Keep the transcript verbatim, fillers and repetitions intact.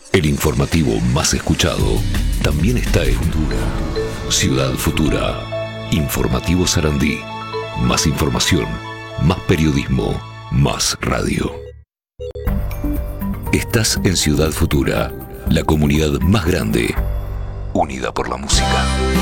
El informativo más escuchado también está en Futura. Ciudad Futura. Informativo Sarandí. Más información, más periodismo, más radio. Estás en Ciudad Futura, la comunidad más grande, unida por la música.